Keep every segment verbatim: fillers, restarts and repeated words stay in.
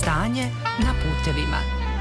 Stanje na putevima.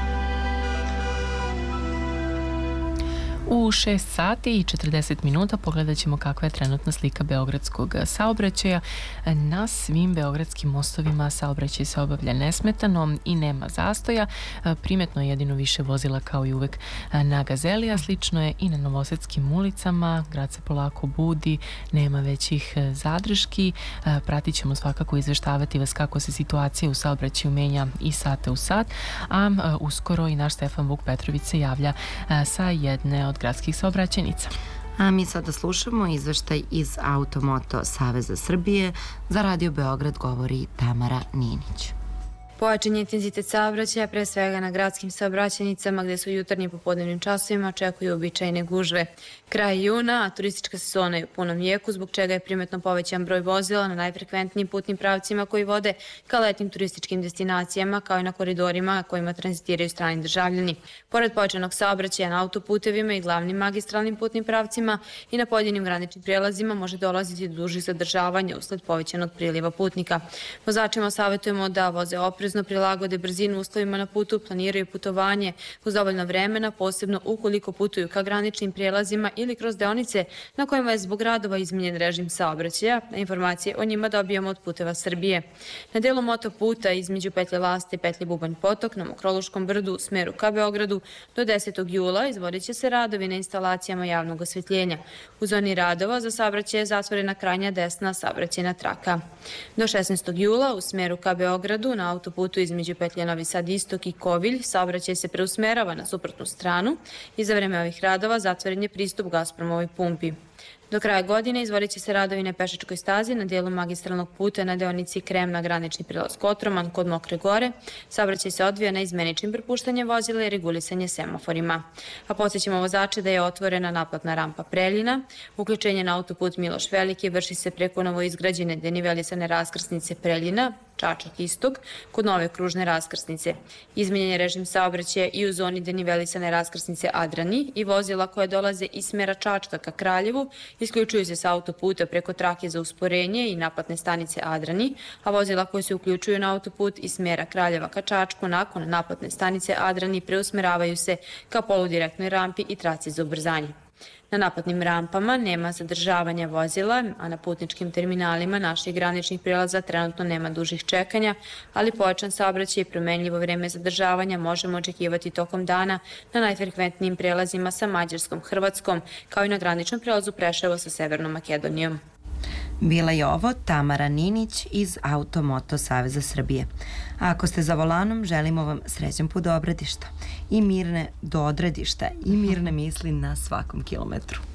U šest sati i četrdeset minuta pogledat ćemo kakva je trenutna slika beogradskog saobraćaja. Na svim beogradskim mostovima saobraćaj se obavlja nesmetano i nema zastoja. Primetno je jedino više vozila kao i uvek na Gazeli, a slično je i na novosadskim ulicama. Grad se polako budi, nema većih zadrški. Pratit ćemo svakako izveštavati vas kako se situacija u saobraćaju menja i sate u sat, a uskoro i naš Stefan Vuk Petrović se javlja sa jedne od gradskih saobraćajnica. A mi sada slušamo izveštaj iz Automoto Saveza Srbije. Za Radio Beograd govori Tamara Ninić. Pojačan je intenzitet saobraćaja, pre svega na gradskim saobraćajnicama gde su jutarnjim popodnevnim časovima čekuju uobičajene gužve. Kraj juna, a turistička sezona je u punom jeku, zbog čega je primetno povećan broj vozila na najfrekventnijim putnim pravcima koji vode ka letnim turističkim destinacijama, kao i na koridorima kojima tranzitiraju strani državljani. Pored pojačanog saobraćaja na autoputevima i glavnim magistralnim putnim pravcima i na pojedinim graničnim prijelazima može dolaziti do dužih zadržavanja usled povećanog priliva putnika. Vozačima savjetujemo da voze oprezno, prilagode brzinu uslovima na putu, planiraju putovanje uz dovoljno vremena, posebno ukoliko putuju ka graničnim prijelazima ili kroz deonice na kojima je zbog radova izmenjen režim saobraćaja. Informacije o njima dobijamo od Puteva Srbije. Na delu motoputa između petlje Lasta i petlje Bubanj Potok na Mokroluškom brdu u smeru ka Beogradu do desetog jula izvodit će se radovi na instalacijama javnog osvetljenja. U zoni radova za saobraćaj je zatvorena krajnja desna saobraćajna traka. Do šesnaestog jula u smeru ka Beogradu na autoputu između petlje Novi Sad Istok i Kovilj saobraćaj se preusmerava na suprotnu stranu i za vreme ovih radova zatvoren je pristup Gazpromovoj pumpi. Do kraja godine izvodit će se radovi na pešačkoj stazi na dijelu magistralnog puta na deonici Kremna granični prilaz Kotroman kod Mokre Gore. Saobraćaj se odvija na izmeničnim prepuštanjem vozila i regulisanje semaforima. A podsjećamo vozače da je otvorena naplatna rampa Preljina. Uključenje na autoput Miloš Veliki vrši se preko novoizgrađene denivelisane raskrsnice Preljina, Čačak Istok, kod nove kružne raskrsnice. Izmenjen je režim saobraćaja i u zoni denivelisane raskrsnice Adrani i vozila koje dolaze iz smera Čačka ka Kraljevu isključuju se sa autoputa preko trake za usporenje i naplatne stanice Adrani, a vozila koje se uključuju na autoput iz smera Kraljeva ka Čačku nakon naplatne stanice Adrani preusmeravaju se ka poludirektnoj rampi i traci za ubrzanje. Na naplatnim rampama nema zadržavanja vozila, a na putničkim terminalima naših graničnih prijelaza trenutno nema dužih čekanja, ali pojačan saobraćaj i promenljivo vreme zadržavanja možemo očekivati tokom dana na najfrekventnijim prijelazima sa Mađarskom, Hrvatskom, kao i na graničnom prijelazu Preševo sa Severnom Makedonijom. Bila je ovo Tamara Ninić iz Automoto Saveza Srbije. A ako ste za volanom, želimo vam srećan put do odredišta i mirne do odredišta i mirne misli na svakom kilometru.